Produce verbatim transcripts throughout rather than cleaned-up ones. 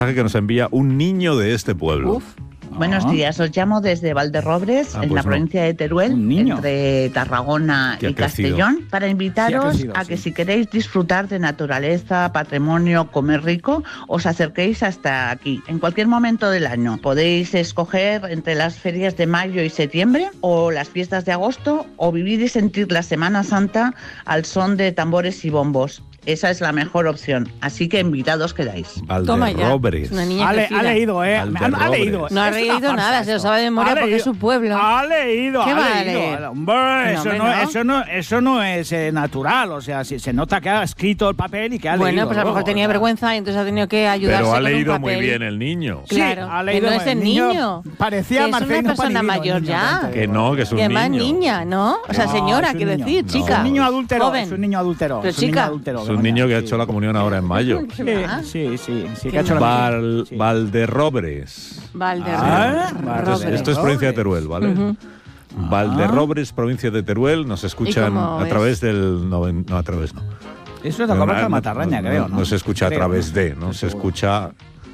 Que nos envía un niño de este pueblo. Uf. Buenos días, os llamo desde Valderrobres, ah, en pues la no. provincia de Teruel, entre Tarragona y Castellón, para invitaros sí crecido, a que sí. si queréis disfrutar de naturaleza, patrimonio, comer rico, os acerquéis hasta aquí, en cualquier momento del año. Podéis escoger entre las ferias de mayo y septiembre, o las fiestas de agosto, o vivir y sentir la Semana Santa al son de tambores y bombos. Esa es la mejor opción, así que invitados quedáis. Valderrobres. Una niña Ha, le- crecida. ha leído, ¿eh? Ha, ha leído. No ha Es una leído farsa nada, se lo esto. sabe de memoria Ha porque leído- es su pueblo. Ha leído, ¿Qué ha va a leído. leer? Hombre, No, eso, hombre, no, no. eso, no, eso no es eh, natural. O sea, si, se nota que ha escrito el papel y que ha Bueno, leído. pues a lo mejor luego, tenía o sea. vergüenza y entonces ha tenido que ayudarse Pero ha con un leído papel. muy bien el niño. Sí, Claro, ha leído que no es el niño. Parecía que es Marcelino una persona Panivino, mayor el niño, ya. tanto. Que no, que es un Que niño. más niña, ¿no? O sea, No, señora, es un quiero niño. decir, No. chica. Es un niño adúltero. Joven. Es un niño adúltero. Pero es un niño chica. adúltero, Es un niño que ha hecho la comunión ahora en mayo. Sí, Ah. sí, sí, sí, Qué que ha hecho la Val, sí. Valderrobres. Valderrobres. Ah, Esto es, Valderrobres. esto es provincia de Teruel, ¿vale? Ujú. Valderrobres, provincia de Teruel, nos escuchan cómo a es? través del... noven- no, a través no. Eso es la comarca de Matarraña, no, creo, ¿no? No se escucha Creo, a través ¿no? de, no se Seguro. escucha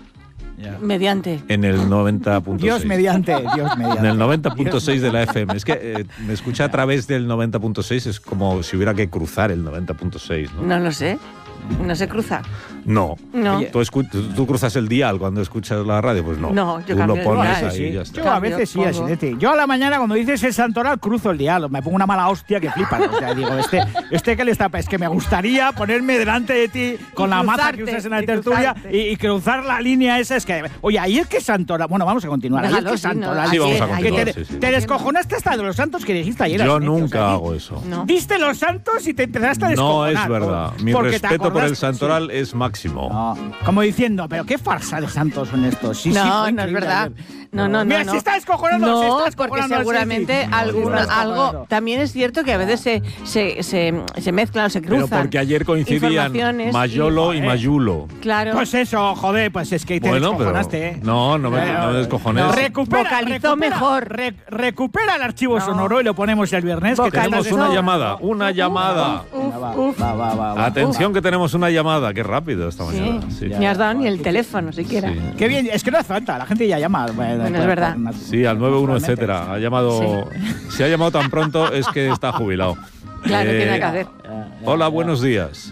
Ya. Mediante. en el noventa punto seis. Dios mediante, Dios mediante. En el noventa punto Dios seis de la F M. Es que eh, me escucha a través del noventa punto seis, es como si hubiera que cruzar el noventa punto seis, ¿no? No lo sé. No se cruza. No. No. ¿Tú, escu- tú- tú cruzas el dial cuando escuchas la radio? Pues no. No, yo Tú cambio lo el pones dial. ahí y ya está. Yo a veces sí, Cambio, Asinete. Yo a la mañana cuando dices el santoral cruzo el dial, me pongo una mala hostia que flipas. O sea, digo, este, este que le está, es que me gustaría ponerme delante de ti con Y la maza cruzarte, que usas en la y tertulia cruzarte. y, y cruzar la línea esa. Es que, oye, ahí es que santoral. Bueno, vamos a continuar. Ahí es Déjalo, que sí, no, santoral. Sí, vamos a que continuar, te, sí, sí. te descojonaste hasta de los santos que dijiste ayer. Yo Asinete, o nunca sea, hago eso. No. Viste los santos y te empezaste a No descojonar. es verdad. por- Mi porque te respeto por el acordaste- santoral sí. es máximo. No, como diciendo, pero qué farsa de santos son estos. Sí, sí, No, fue no es increíble verdad. ayer. No, no, no. Mira, no. se está descojonando. No, se está porque descojonando, seguramente sí, sí. alguna, Se está algo. descojonando. También es cierto que a veces se, se, se, se mezclan o se cruzan. Pero porque ayer coincidían informaciones Mayolo y, y- Mayulo. Claro. Pues eso, joder, pues es que te Bueno, pero... descojonaste, ¿eh? No, no me, no me descojones. No. Recupera, Vocalizó recupera, mejor. re- recupera el archivo No. sonoro y lo ponemos el viernes. Que Vocalizó. Tenemos una llamada, una llamada. Venga, va, Uf. va, va, va, va. Atención que tenemos una llamada. Qué rápido esta Sí. mañana. Sí. Ni has dado ni el teléfono siquiera. Sí. Qué bien, es que no hace falta, la gente ya llama. Bueno, es verdad. Sí, al nueve uno, naturalmente. etcétera. Ha llamado. Si ha llamado tan pronto es que está jubilado. Claro, Eh, tiene que hacer. Hola, buenos días.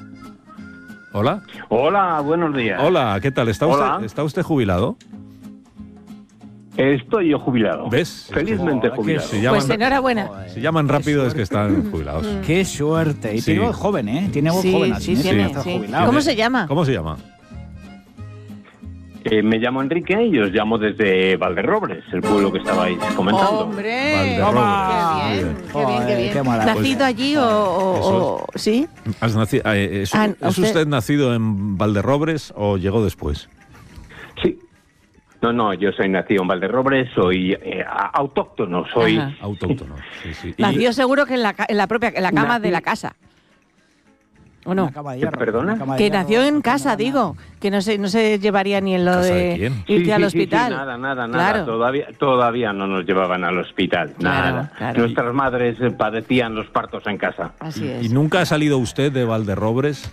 Hola. Hola, buenos días. Hola, ¿qué tal? ¿Está Hola. usted, ¿está usted jubilado? Estoy yo jubilado. ¿Ves? Felizmente Oh, qué jubilado. Se llaman, Pues enhorabuena. si llaman rápido es que están Mm. jubilados. Qué suerte. Y Sí. tiene voz joven, ¿eh? Tiene voz Sí, joven. sí, así, ¿eh? tiene, Está sí. jubilado. ¿Cómo se llama? ¿Cómo se llama? Eh, me llamo Enrique y os llamo desde Valderrobres, el pueblo que estabais comentando. ¡Hombre! Valderrobres. ¡Qué bien! Muy ¡Qué bien, Joder, qué bien! qué maravilla. ¿Nacido allí o, o- o- sí? ¿Has naci- eh, ¿Es, Ah, ¿es usted- usted nacido en Valderrobres o llegó después? Sí. No, no, yo soy nacido en Valderrobres, soy eh, a- autóctono, soy... Ajá. Autóctono. Sí, sí. Y- Nació seguro que en la, ca- en la propia en la cama Nací- de la casa. ¿O no? Una cama de hierro, ¿Perdona? una cama de Que hierro, nació en no casa, nada. digo. Que no se, no se llevaría ni en lo ¿Casa de de quién? irte Sí, al sí, sí, sí, hospital. nada, nada, nada. Claro. Todavía, todavía no nos llevaban al hospital. Claro, nada. claro. Nuestras madres eh, padecían los partos en casa. Así ¿Y es. nunca ha salido usted de Valderrobres?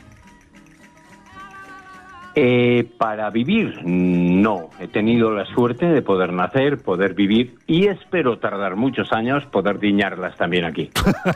Eh, para vivir, no. He tenido la suerte de poder nacer, poder vivir y espero tardar muchos años poder diñarlas también aquí.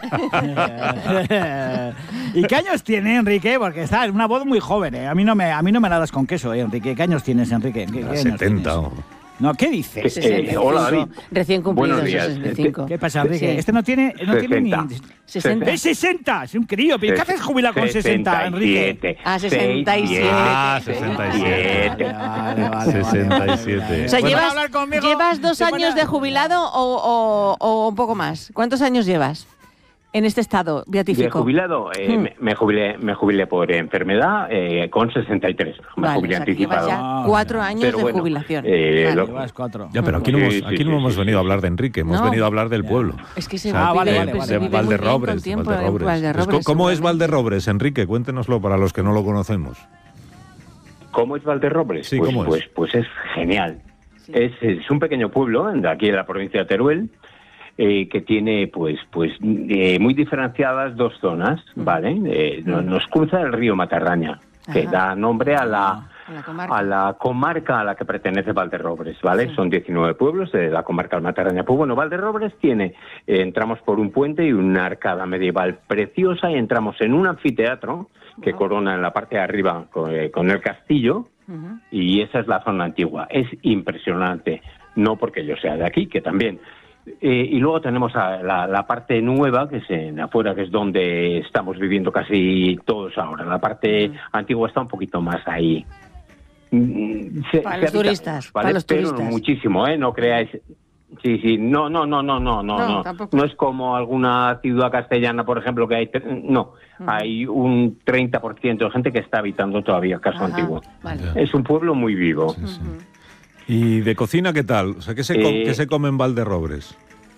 ¿Y qué años tiene Enrique? Porque está en una voz muy joven, ¿eh? A mí no me, a mí no me la das con queso, ¿eh, Enrique? ¿Qué años tienes, Enrique? ¿Qué, qué años setenta. tienes? o- No, ¿qué dices? Eh, sesenta y cinco. hola, David. Recién cumplido, Buenos días. sesenta y cinco. ¿Qué pasa, Enrique? Sí. Este no tiene, no tiene ni... sesenta. sesenta. ¡Es sesenta! ¡Es un crío! ¿Pero qué haces jubilado con sesenta, Enrique? Ah, sesenta y siete. Ah, sesenta y siete. Vale, vale, sesenta y vale, siete. vale, vale. O sea, Pues ¿llevas, van a hablar conmigo, ¿llevas dos se van a- años de jubilado o, o- o un poco más? ¿Cuántos años llevas en este estado De beatífico? jubilado, eh, Hmm. me, me jubilé, me jubilé por enfermedad eh, con sesenta y tres. Me Vale, jubilé o sea, que llevas anticipado. ya Ah, cuatro vale. años Pero de bueno, jubilación. eh, Vale. lo- Llevas cuatro. Ya, pero aquí no Sí, hemos, sí, aquí sí, no hemos sí, venido a sí. hablar de Enrique, hemos No. venido a hablar del pueblo. Es que se Ah, vive, vale, pues, vale, se vale. de vive muy bien Valderrobres. con tiempo de en Valderrobres. Valderrobres, Pues, ¿cómo es seguramente. Valderrobres, Enrique? Cuéntenoslo para los que no lo conocemos. ¿Cómo es Valderrobres? Sí, pues, ¿cómo es? Pues, pues es genial. Es, es un pequeño pueblo de aquí en la provincia de Teruel eh, que tiene pues pues eh, muy diferenciadas dos zonas, ¿vale? Eh, no- nos cruza el río Matarraña, que Ajá. da nombre a la En la comarca. a la comarca a la que pertenece Valderrobres, ¿vale? Sí. Son diecinueve pueblos de la comarca del Matarraña. Pues bueno, Valderrobres tiene, eh, entramos por un puente y una arcada medieval preciosa y entramos en un anfiteatro que Wow. corona en la parte de arriba con, eh, con el castillo. Ujú. Y esa es la zona antigua. Es impresionante, no porque yo sea de aquí, que también. Eh, y luego tenemos a la, la parte nueva, que es en afuera, que es donde estamos viviendo casi todos ahora. La parte Mm. antigua está un poquito más ahí. Mm, se- Para se los habita, turistas, ¿vale? para los Pero turistas. muchísimo, ¿eh? No creáis... Sí, sí, no, no, no, no, no, no, No, no. tampoco. No es como alguna ciudad castellana, por ejemplo, que hay... tre- No, Ujú. hay un treinta por ciento de gente que está habitando todavía Caso Ajá, Antiguo. vale. Ya. Es un pueblo muy vivo. Sí, sí. Ujú. ¿Y de cocina qué tal? O sea, ¿qué se, com- Eh, qué se come en Valderrobres?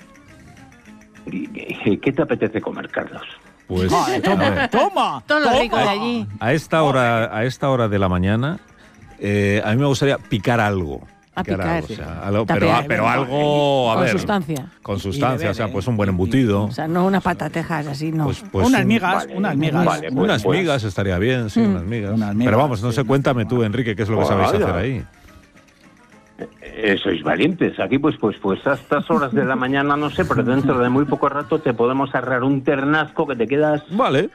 ¿Qué qué te apetece comer, Carlos? Pues Vale, a toma, ver, toma. Todo lo toma. rico de allí. a esta hora, a esta hora de la mañana, eh, a mí me gustaría picar algo. A picar, algo, sí. o sea, algo- Tapear, pero, ¿verdad? pero algo, a Con ver, sustancia. con Y sustancia, beber, o sea, ¿eh? pues un buen embutido. O sea, no unas patatejas así, no. Pues, pues unas un- migas, vale, unas migas. vale, pues- unas pues- migas estaría bien, sí, Mm. unas migas. Unas migas, Pero vamos, no sí, sé, no cuéntame sé. tú, Enrique, qué es lo que sabéis Hola. hacer ahí. Eh, sois valientes. Aquí, pues, pues, pues a estas horas de la mañana, no sé, pero dentro de muy poco rato te podemos arrear un ternasco que te quedas Vale.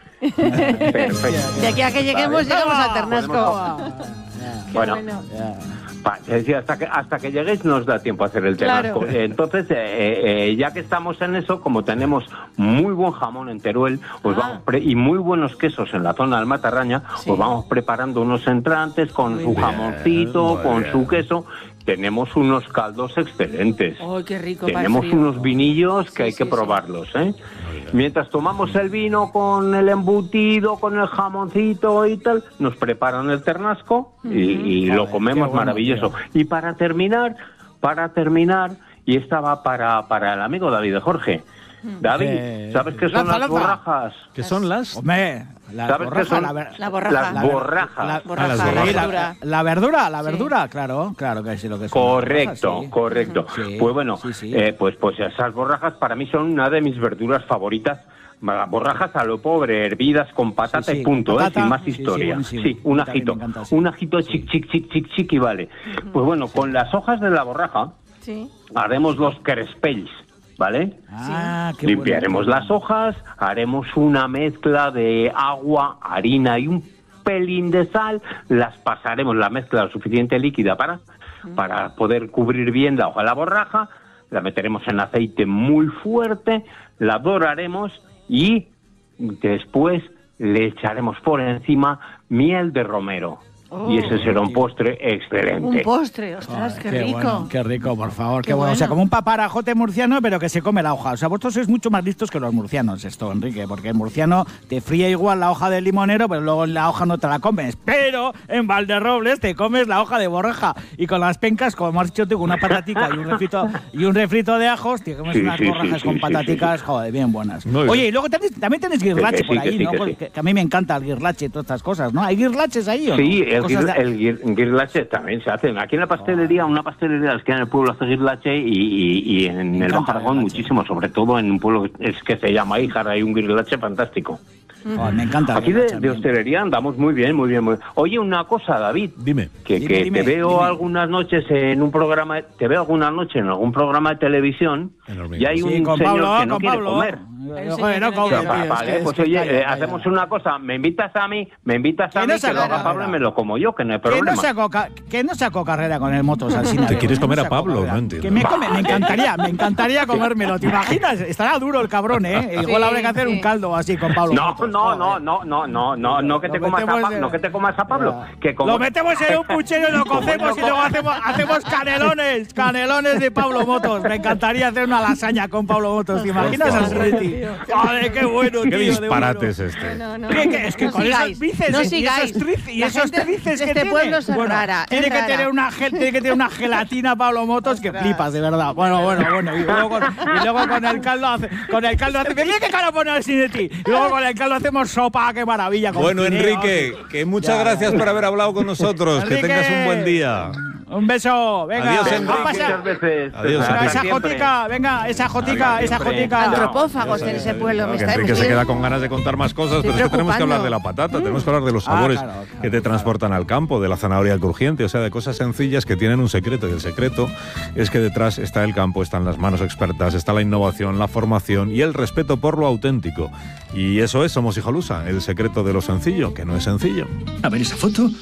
perfecto. De aquí a que lleguemos, Vale. llegamos al Ternasco. Podemos- Qué Bueno, bueno. Pa- es decir, hasta que hasta que lleguéis nos da tiempo a hacer el Claro. ternasco. Eh, Entonces, eh, eh, ya que estamos en eso, como tenemos muy buen jamón en Teruel, os Ah. vamos pre- y muy buenos quesos en la zona del Matarraña, Sí. os vamos preparando unos entrantes con Muy su bien. jamoncito, Muy con bien. su queso. Tenemos unos caldos excelentes. ¡Ay, qué rico! para el Tenemos frío. unos vinillos que Sí, hay sí, que sí. probarlos, ¿eh? Mientras tomamos el vino con el embutido, con el jamoncito y tal, nos preparan el ternasco y, y Joder, lo comemos qué bueno, maravilloso. tío. Y para terminar, para terminar, y esta va para, para el amigo David de Jorge. David, Eh, ¿sabes qué son lanza, las lanza. borrajas? ¿Qué son las? Hombre, la ¿Sabes qué borraja, son? la, ver- La borraja. Las la ver- borrajas. la- Borraja, Ah, las la borrajas. verdura. La, la verdura, la Sí. verdura, claro, claro que sí lo que son. Correcto, las borrajas, sí. correcto. Sí, Pues bueno, sí, sí. eh, pues, pues esas borrajas para mí son una de mis verduras favoritas. Las borrajas a lo pobre, hervidas con patata Sí, sí, y punto, con ¿eh? patata. Sin más Sí, sí, historia. buenísimo. Sí, un A mí también ajito. me encanta, sí. Un ajito Sí. chic, chic, chic, chic, chic y vale. Pues bueno, con las hojas de la borraja Sí. haremos los crespells, ¿vale? Ah, qué Limpiaremos bueno. las hojas, haremos una mezcla de agua, harina y un pelín de sal, las pasaremos la mezcla lo suficiente líquida para, para poder cubrir bien la hoja de la borraja, la meteremos en aceite muy fuerte, la doraremos y después le echaremos por encima miel de romero. Oh, y ese será un tío. postre excelente. Un postre, ostras, Ay, qué, rico. Bueno, qué rico, por favor, qué, Qué bueno. O sea, bueno. como un paparajote murciano, pero que se come la hoja. O sea, vosotros sois mucho más listos que los murcianos, esto, Enrique, porque el murciano te fríe igual la hoja del limonero, pero luego la hoja no te la comes. Pero en Valderrobles te comes la hoja de borraja. Y con las pencas, como has dicho tú, con una patatica y un refrito, y un refrito de ajos, te comes Sí, unas sí, sí, borrajas sí, con sí, pataticas, sí, joder, bien buenas. Muy bien. Oye, y luego tenéis- también tenéis guirlache Que sí, por que ahí, sí, ¿no? que Porque sí. que a mí me encanta el guirlache y todas estas cosas, ¿no? ¿Hay guirlaches ahí o no? Sí, el, Cosas guir- de- el guir- guirlache también se hace. Aquí en la pastelería, una pastelería que en el pueblo hace guirlache y, y, y en Me el encanta Bajo el Aragón guirlache. muchísimo, sobre todo en un pueblo que es que se llama Híjar, hay un guirlache fantástico. Joder, me encanta el Aquí de, guirlache, de bien. hostelería andamos muy bien, muy bien. Muy... Oye, una cosa, David, Dime. que, Dime, que dime, te veo dime. algunas noches en un programa, te veo alguna noche en algún programa de televisión En Hormiguero. y hay Sí, un con señor Pablo, que no con quiere Pablo. comer. Joder, El no señor come, que no tío, quiere. es Vale, que- es pues que oye, calla, eh, calla. hacemos una cosa, me invitas a mí, me invitas Que a no mí, se que lo haga haga Pablo y me lo como yo, que no hay Que no, problema. sacó, ca- que no sacó carrera con el motos al cine. ¿Te quieres Que no comer a sacó Pablo? carrera. No entiendo. Que me, come, me encantaría, me encantaría comérmelo. ¿Te imaginas? Estará duro el cabrón, ¿eh? Igual Sí, habrá que hacer sí. un caldo así con Pablo. No, Motos. no, Joder. no, no, no, no, no, no que te Lo comas a metemos Pablo, en- no que te comas a Pablo, que como Lo metemos en un puchero y lo cocemos y luego hacemos, hacemos canelones, canelones de Pablo Motos. Me encantaría hacer una lasaña con Pablo Motos. ¿Te imaginas al Sinetti? Joder, qué bueno, tío. ¿Qué de disparate bueno. es este? No, no, ¿Qué, qué? Es que no con sigáis, esos bíceps no y sigáis. esos tríceps y La esos gente tríceps de que este tiene. pueblo es Bueno, rara, tiene es que rara. tener una gel- tiene que tener una gelatina Pablo Motos que flipas, de verdad. Bueno, bueno, bueno. Y luego con, y luego con el caldo hace, con el caldo hace, mira qué cara pone el Sinetti. Y luego con el caldo hacemos sopa, qué maravilla. con Bueno, fideos. Enrique, que muchas Ya, gracias ya. por haber hablado con nosotros. Que Enrique. tengas un buen día. Un beso, venga. Adiós, ¿qué Enrique. pasa? Muchas veces. Adiós, Hasta Venga, esa siempre. jotica, venga, esa jotica, esa siempre. jotica. Antropófagos en ese pueblo. Me Que está Enrique se estoy- queda con ganas de contar más cosas, Estoy pero es que tenemos que preocupando. hablar de la patata, tenemos que hablar de los sabores Ah, claro, claro, que te claro. transportan al campo, de la zanahoria crujiente, o sea, de cosas sencillas que tienen un secreto. Y el secreto es que detrás está el campo, están las manos expertas, está la innovación, la formación y el respeto por lo auténtico. Y eso es Somos Hijolusa, el secreto de lo sencillo, que no es sencillo. A ver esa foto.